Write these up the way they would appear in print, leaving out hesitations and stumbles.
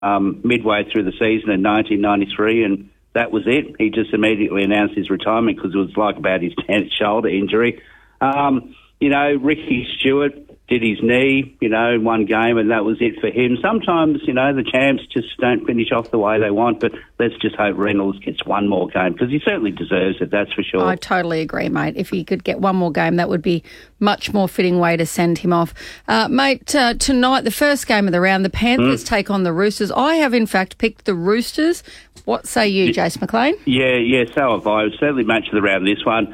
midway through the season in 1993, and that was it. He just immediately announced his retirement because it was like about his 10th shoulder injury. Ricky Stewart did his knee, in one game, and that was it for him. Sometimes, the champs just don't finish off the way they want, but let's just hope Reynolds gets one more game because he certainly deserves it, that's for sure. I totally agree, mate. If he could get one more game, that would be much more fitting way to send him off. Mate, tonight, the first game of the round, the Panthers take on the Roosters. I have, in fact, picked the Roosters. What say you, Jace McLean? Yeah, so have I. It was certainly match of the round, this one.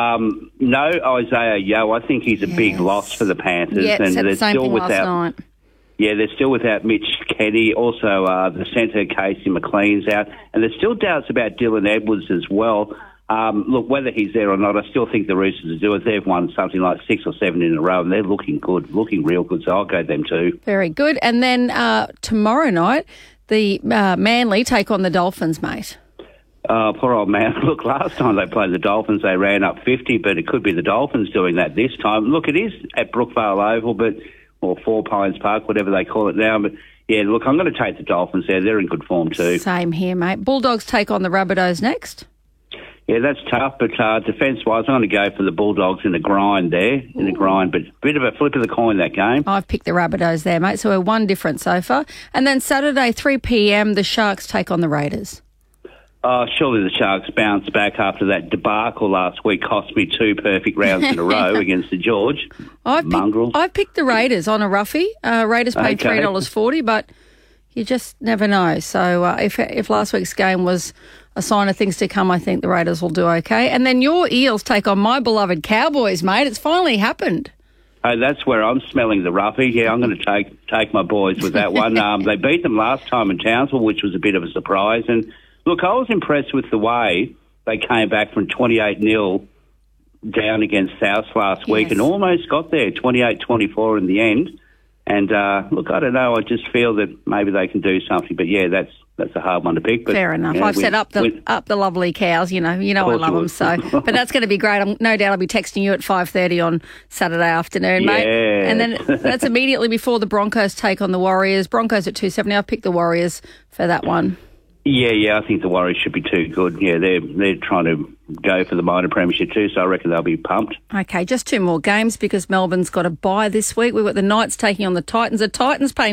No Isaiah Yeo. I think he's a big loss for the Panthers. Yeah, and said the same thing last night. Yeah, they're still without Mitch Kenny. Also, the centre, Casey McLean's out. And there's still doubts about Dylan Edwards as well. Look, whether he's there or not, I still think the Roosters will do it. They've won something like 6 or 7 in a row, and they're looking good, looking real good, so I'll go them too. Very good. And then tomorrow night, the Manly take on the Dolphins, mate. Poor old man. Look, last time they played the Dolphins, they ran up 50, but it could be the Dolphins doing that this time. Look, it is at Brookvale Oval, or Four Pines Park, whatever they call it now. But, yeah, look, I'm going to take the Dolphins there. They're in good form too. Same here, mate. Bulldogs take on the Rabbitohs next. Yeah, that's tough, but defence-wise, I'm going to go for the Bulldogs in a grind there, but a bit of a flip of the coin, that game. I've picked the Rabbitohs there, mate, so we're one different so far. And then Saturday, 3 p.m, the Sharks take on the Raiders. Surely the Sharks bounce back after that debacle last week, cost me 2 perfect rounds in a row against the George. I've picked the Raiders on a roughie. Raiders paid $3.40, but you just never know. So if last week's game was a sign of things to come, I think the Raiders will do okay. And then your Eels take on my beloved Cowboys, mate. It's finally happened. Oh, that's where I'm smelling the roughie. Yeah, I'm going to take my boys with that one. They beat them last time in Townsville, which was a bit of a surprise. And look, I was impressed with the way they came back from 28-0 down against South last week and almost got there, 28-24 in the end. And, look, I don't know. I just feel that maybe they can do something. But, yeah, that's a hard one to pick. But, fair enough. I've set up the lovely cows, you know I love them. So, but that's going to be great. No doubt I'll be texting you at 5:30 on Saturday afternoon, mate. And then that's immediately before the Broncos take on the Warriors. Broncos at 270. I've picked the Warriors for that one. Yeah, I think the Warriors should be too good. Yeah, they're trying to go for the minor premiership too, so I reckon they'll be pumped. Okay, just 2 more games because Melbourne's got a bye this week. We've got the Knights taking on the Titans. The Titans paying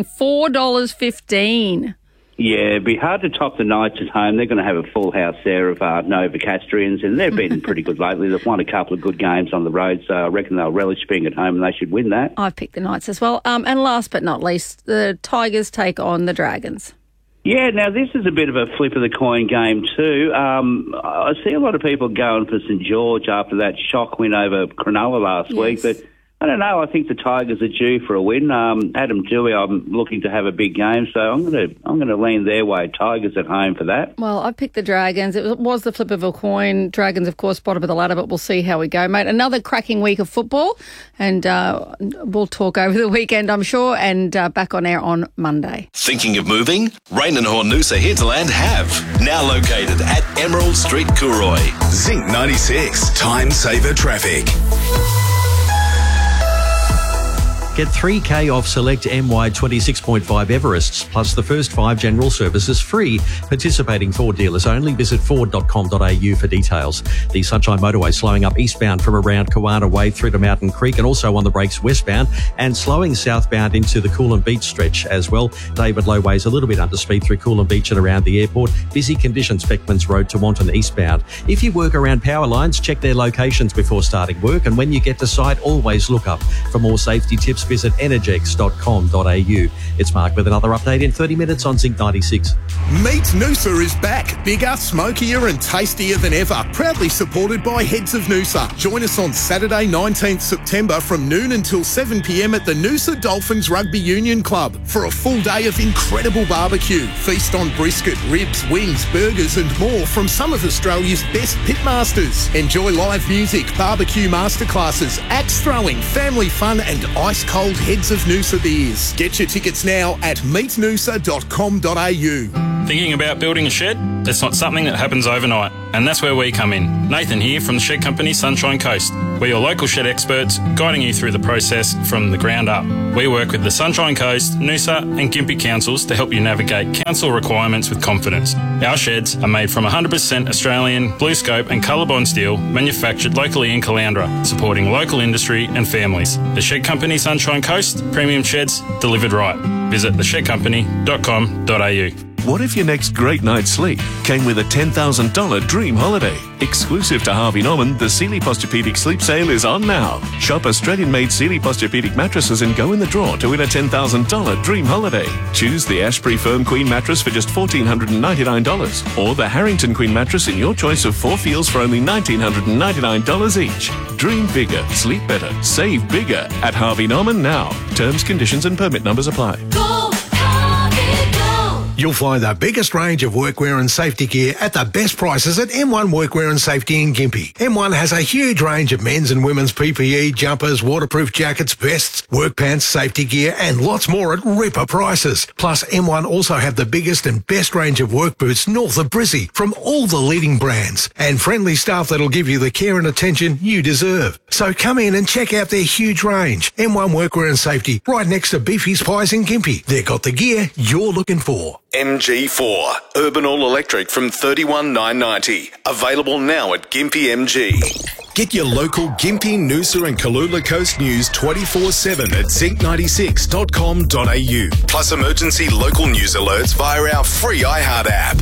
$4.15. Yeah, it'd be hard to top the Knights at home. They're going to have a full house there of Novocastrians, and they've been pretty good lately. They've won a couple of good games on the road, so I reckon they'll relish being at home and they should win that. I've picked the Knights as well. And last but not least, the Tigers take on the Dragons. Yeah, now this is a bit of a flip of the coin game too. I see a lot of people going for St George after that shock win over Cronulla last week, but I don't know. I think the Tigers are due for a win. Adam Dewey, I'm looking to have a big game, so I'm going to lean their way. Tigers at home for that. Well, I picked the Dragons. It was the flip of a coin. Dragons, of course, bottom of the ladder, but we'll see how we go, mate. Another cracking week of football, and we'll talk over the weekend, I'm sure, and back on air on Monday. Thinking of moving? Rain and Hornusa Hinterland have. Now located at Emerald Street, Cooroy. Zinc 96, time saver traffic. Get 3K off select MY 26.5 Everests, plus the first 5 general services free. Participating Ford dealers only. Visit ford.com.au for details. The Sunshine Motorway slowing up eastbound from around Kawana Way through to Mountain Creek, and also on the brakes westbound, and slowing southbound into the Coolum Beach stretch as well. David Low Way's a little bit under speed through Coolum Beach and around the airport. Busy conditions Beckmans Road to Wanton eastbound. If you work around power lines, check their locations before starting work, and when you get to site, always look up. For more safety tips, visit energex.com.au. It's Mark with another update in 30 minutes on Zinc 96. Meat Noosa is back. Bigger, smokier and tastier than ever. Proudly supported by Heads of Noosa. Join us on Saturday 19th September from noon until 7 p.m. at the Noosa Dolphins Rugby Union Club for a full day of incredible barbecue. Feast on brisket, ribs, wings, burgers and more from some of Australia's best pitmasters. Enjoy live music, barbecue masterclasses, axe throwing, family fun and ice-cold Heads of Noosa beers. Get your tickets now at meetnoosa.com.au. Thinking about building a shed? It's not something that happens overnight, and that's where we come in. Nathan here from the shed company Sunshine Coast. We're your local shed experts, guiding you through the process from the ground up. We work with the Sunshine Coast, Noosa and Gympie councils to help you navigate council requirements with confidence. Our sheds are made from 100% Australian, BlueScope and Colorbond steel, manufactured locally in Caloundra, supporting local industry and families. The Shed Company Sunshine Coast, premium sheds delivered right. Visit theshedcompany.com.au. What if your next great night's sleep came with a $10,000 dream holiday? Exclusive to Harvey Norman, the Sealy Posturepedic Sleep Sale is on now. Shop Australian-made Sealy Posturepedic mattresses and go in the draw to win a $10,000 dream holiday. Choose the Ashbury Firm Queen mattress for just $1,499 or the Harrington Queen mattress in your choice of 4 feels for only $1,999 each. Dream bigger, sleep better, save bigger at Harvey Norman now. Terms, conditions and permit numbers apply. You'll find the biggest range of workwear and safety gear at the best prices at M1 Workwear and Safety in Gympie. M1 has a huge range of men's and women's PPE, jumpers, waterproof jackets, vests, work pants, safety gear and lots more at ripper prices. Plus, M1 also have the biggest and best range of work boots north of Brizzy from all the leading brands and friendly staff that'll give you the care and attention you deserve. So come in and check out their huge range. M1 Workwear and Safety, right next to Beefy's Pies in Gympie. They've got the gear you're looking for. MG4, urban all electric from $31,990. Available now at Gympie MG. Get your local Gympie, Noosa and Kalula Coast news 24/7 at zinc96.com.au. Plus emergency local news alerts via our free iHeart app.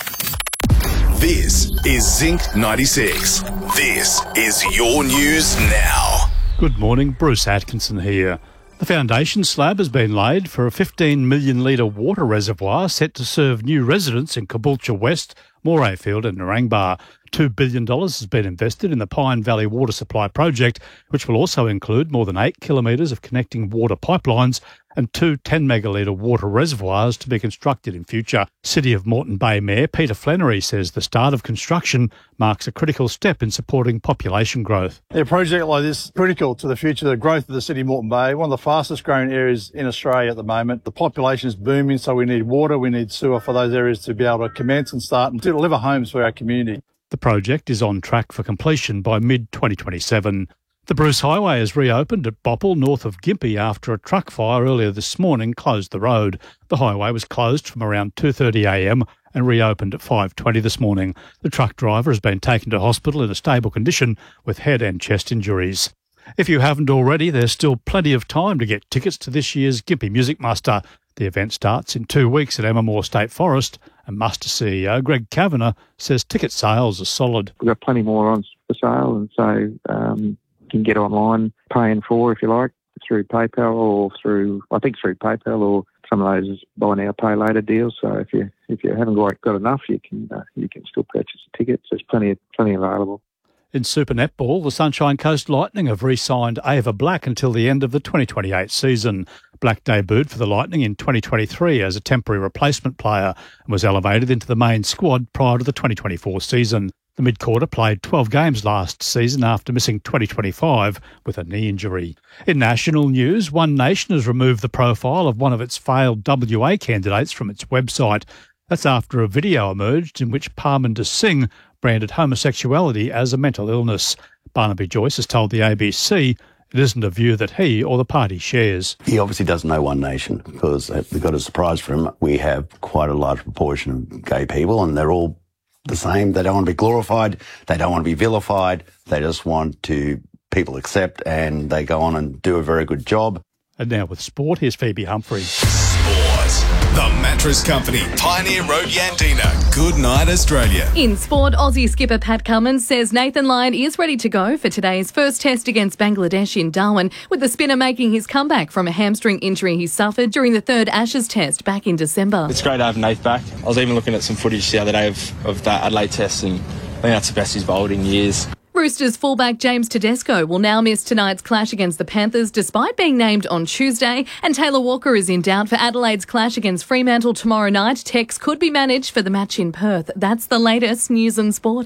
This is Zinc 96. This is your news now. Good morning, Bruce Atkinson here. The foundation slab has been laid for a 15 million litre water reservoir set to serve new residents in Caboolture West, Morayfield and Narangba. $2 billion has been invested in the Pine Valley Water Supply Project, which will also include more than 8 kilometres of connecting water pipelines and 2 10-megalitre water reservoirs to be constructed in future. City of Moreton Bay Mayor Peter Flannery says the start of construction marks a critical step in supporting population growth. A project like this is critical to the future, the growth of the City of Moreton Bay, one of the fastest growing areas in Australia at the moment. The population is booming, so we need water, we need sewer for those areas to be able to commence and start and to deliver homes for our community. The project is on track for completion by mid-2027. The Bruce Highway has reopened at Bopple, north of Gympie, after a truck fire earlier this morning closed the road. The highway was closed from around 2:30am and reopened at 5:20 this morning. The truck driver has been taken to hospital in a stable condition with head and chest injuries. If you haven't already, there's still plenty of time to get tickets to this year's Gympie Music Muster. The event starts in 2 weeks at Emma State Forest, and Muster CEO Greg Kavanagh says ticket sales are solid. We've got plenty more on for sale, and so you can get online, paying for, if you like, through PayPal or through PayPal or some of those buy now, pay later deals. So if you haven't got enough, you can still purchase a ticket. So there's plenty available. In Super Netball, the Sunshine Coast Lightning have re-signed Ava Black until the end of the 2028 season. Black debuted for the Lightning in 2023 as a temporary replacement player and was elevated into the main squad prior to the 2024 season. The mid-quarter played 12 games last season after missing 2025 with a knee injury. In national news, One Nation has removed the profile of one of its failed WA candidates from its website. That's after a video emerged in which Parminder Singh branded homosexuality as a mental illness. Barnaby Joyce has told the ABC it isn't a view that he or the party shares. He obviously doesn't know One Nation because we've got a surprise for him. We have quite a large proportion of gay people and they're all the same. They don't want to be glorified. They don't want to be vilified. They just want to people accept and they go on and do a very good job. And now with sport, here's Phoebe Humphrey. The Mattress Company, Pioneer Road, Yandina. Good night, Australia. In sport, Aussie skipper Pat Cummins says Nathan Lyon is ready to go for today's first test against Bangladesh in Darwin, with the spinner making his comeback from a hamstring injury he suffered during the third Ashes test back in December. It's great to have Nath back. I was even looking at some footage the other day of that Adelaide test, and I think that's the best he's bowled in years. Roosters fullback James Tedesco will now miss tonight's clash against the Panthers despite being named on Tuesday, and Taylor Walker is in doubt for Adelaide's clash against Fremantle tomorrow night. Tex could be managed for the match in Perth. That's the latest news and sport.